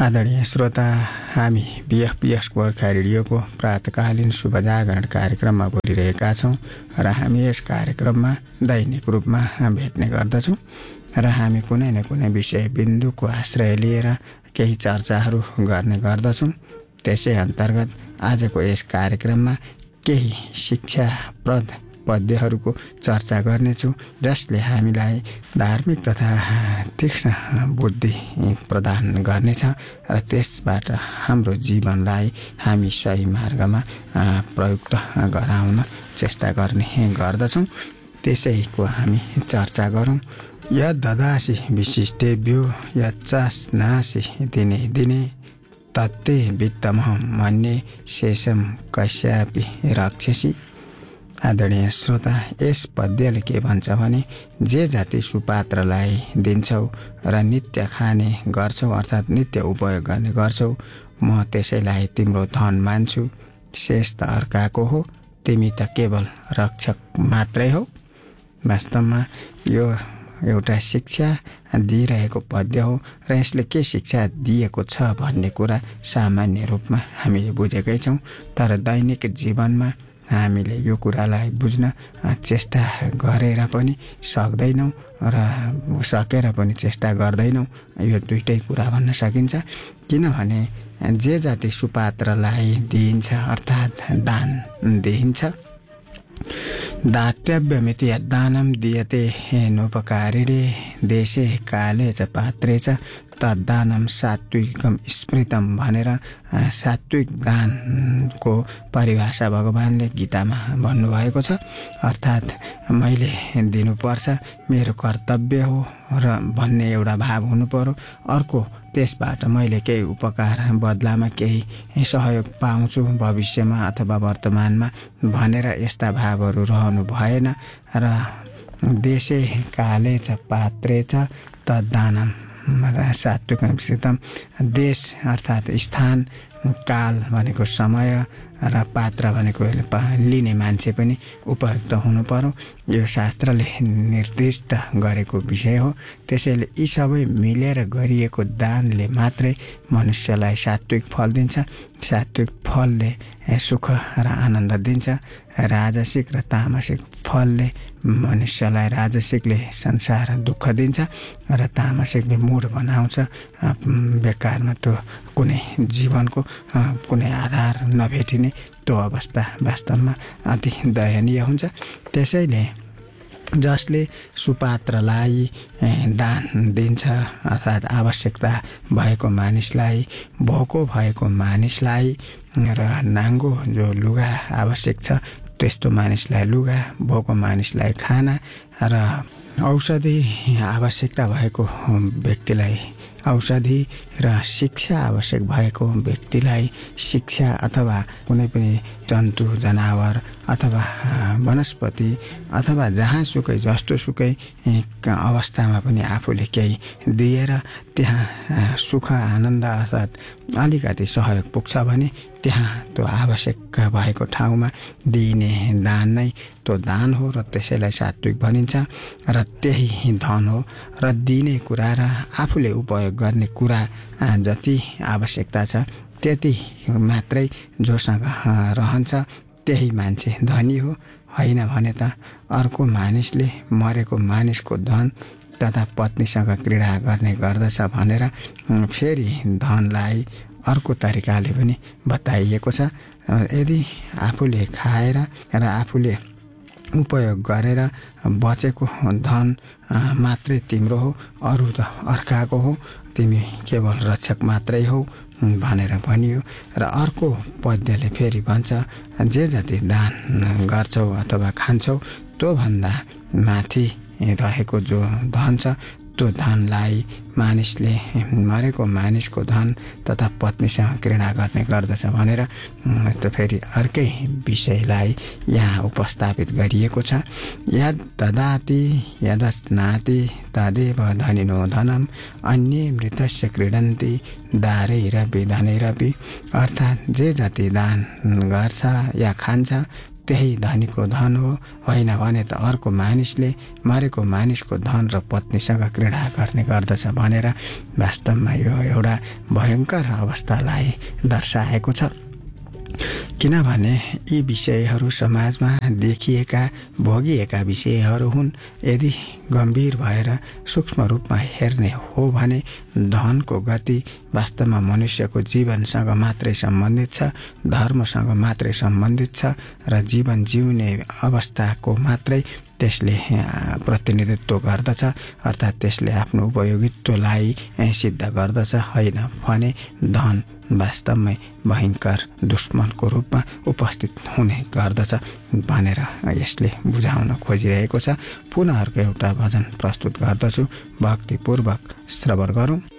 आदरणीय श्रोता, हामी बिएफपिएस गोर्खा रेडियोको प्रातकालीन शुभ जागरण कार्यक्रममा बोलिरहेका छौँ र हामी यस कार्यक्रममा दैनिक रूपमा भेट्ने गर्दछौँ र हामी कुनै न कुनै विषय बिन्दुको आश्रय लिएर केही चर्चाहरू गर्ने गर्दछौँ। त्यसै अन्तर्गत आजको यस कार्यक्रममा केही शिक्षाप्रद पद्यहरूको चर्चा गर्नेछु, जसले हामीलाई धार्मिक तथा तीक्ष्ण बुद्धि प्रदान गर्नेछ र त्यसबाट हाम्रो जीवनलाई हामी सही मार्गमा प्रयुक्त गराउन चेष्टा गर्ने गर्दछौँ। त्यसैको हामी चर्चा गरौँ। यद्ददासि विशिष्टेभ्यो यच्चास्नासि दिने दिने तत्ते वित्तमहं मन्ये शेषम कस्यापि रक्षसि। आदरणीय श्रोता, यस पद्यले के भन्छ भने, जे जाति सुपात्रलाई दिन्छौ र नित्य खाने गर्छौ अर्थात् नित्य उपयोग गर्ने गर्छौ, म त्यसैलाई तिम्रो धन मान्छु। शेष त अर्काको हो, तिमी त केवल रक्षक मात्रै हो। वास्तवमा यो एउटा शिक्षा दिइरहेको पद्य हो र यसले के शिक्षा दिएको छ भन्ने कुरा सामान्य रूपमा हामीले बुझेकै छौँ, तर दैनिक जीवनमा हामीले यो कुरालाई बुझ्न चेष्टा गरेर पनि सक्दैनौँ र सकेर पनि चेष्टा गर्दैनौँ। यो दुईटै कुरा भन्न सकिन्छ। किनभने जे जाति सुपात्रलाई दिइन्छ अर्थात् दान दिइन्छ, दातव्यमिति यद्दानं दीयते नोपकारिणे देशे काले च पात्रे च तद्दानं सात्विकम स्मृतम भनेर सात्विक दानको परिभाषा भगवानले गीतामा भन्नुभएको छ। अर्थात् मैले दिनुपर्छ, मेरो कर्तव्य हो र भन्ने एउटा भाव हुनु पर्यो। अर्को, त्यसबाट मैले केही उपकार बदलामा केही सहयोग पाउँछु भविष्यमा अथवा वर्तमानमा भनेर यस्ता भावहरू रहनु भएन। र देशे काले च पात्रे च तद्दानं सात्विकम स्मृतम। देश अर्थात् स्थान, काल भनेको समय र पात्र भनेको लिने मान्छे पनि उपयुक्त हुनु पर्यो। यो शास्त्रले निर्दिष्ट गरेको विषय हो। त्यसैले यी सबै मिलेर गरिएको दानले मात्रै मनुष्यलाई सात्विक फल दिन्छ। सात्विक फलले सुख र आनन्द दिन्छ। राजसिक र तामसिक फलले मनुष्यलाई, राजसिकले संसार दुःख दिन्छ र तामसिकले मूढ बनाउँछ। बेकारमा त्यो कुनै जीवनको कुनै आधार नभेटिने त्यो अवस्था वास्तवमा अति दयनीय हुन्छ। त्यसैले जसले सुपात्रलाई दान दिन्छ अर्थात् आवश्यकता भएको मानिसलाई, भोको भएको मानिसलाई र नाङ्गो जो लुगा आवश्यक छ त्यस्तो मानिसलाई लुगा, भोको मानिसलाई खाना र औषधि आवश्यकता भएको व्यक्तिलाई औषधि र शिक्षा आवश्यक भएको व्यक्तिलाई शिक्षा, अथवा कुनै पनि जन्तु जनावर अथवा वनस्पति अथवा जहाँसुकै जस्तोसुकै अवस्थामा पनि आफूले केही दिएर त्यहाँ सुख आनन्द अर्थात् अलिकति सहयोग पुग्छ भने त्यहाँ त्यो आवश्यक भएको ठाउँमा दिइने दान नै त्यो दान हो र त्यसैलाई सात्विक भनिन्छ। र त्यही धन हो र दिने कुरा र आफूले उपयोग गर्ने कुरा जति आवश्यकता छ त्यति मात्रै जोसँग रहन्छ त्यही मान्छे धनी हो। होइन भने त अर्को मानिसले मरेको मानिसको धन तथा पत्नीसँग क्रीडा गर्ने गर्दछ भनेर फेरि धनलाई अर्को तरिकाले पनि बताइएको छ। यदि आफूले खाएर र आफूले उपयोग गरेर बचेको धन मात्रै तिम्रो हो, अरू त अर्काको हो, तिमी केवल रक्षक मात्रै हो भनेर भनियो। र अर्को पद्यले फेरि भन्छ, जे जति दान गर्छौ अथवा खान्छौ त्योभन्दा माथि रहेको जो धन छ त्यो धनलाई मानिसले मरेको मानिसको धन तथा पत्नीसँग घृणा गर्ने गर्दछ भनेर त्यो फेरि अर्कै विषयलाई यहाँ उपस्थापित गरिएको छ। यद ददाति यदस्नाति तदेव धनिनो धनम अन्ये मृतस्य क्रीडन्ति दारैरपि धनैरपि। अर्थात् जे जति दान गर्छ या खान्छ त्यही धनीको धन हो, होइन भने त अर्को मानिसले मरेको मानिसको धन र पत्नीसँग क्रीडा गर्ने गर्दछ भनेर वास्तवमा यो एउटा भयङ्कर अवस्थालाई दर्शाएको छ। किनभने यी विषयहरू समाजमा देखिएका भोगिएका विषयहरू हुन्। यदि गम्भीर भएर सूक्ष्म रूपमा हेर्ने हो भने धनको गति वास्तवमा मनुष्यको जीवनसँग मात्रै सम्बन्धित छ, धर्मसँग मात्रै सम्बन्धित छ र जीवन जिउने अवस्थाको मात्रै त्यसले प्रतिनिधित्व गर्दछ, अर्थात् त्यसले आफ्नो उपयोगित्वलाई सिद्ध गर्दछ। होइन भने धन वास्तवमै भयङ्कर दुश्मनको रूपमा उपस्थित हुने गर्दछ भनेर यसले बुझाउन खोजिरहेको छ। पुनः अर्को एउटा भजन प्रस्तुत गर्दछु, भक्तिपूर्वक श्रवण गरौँ।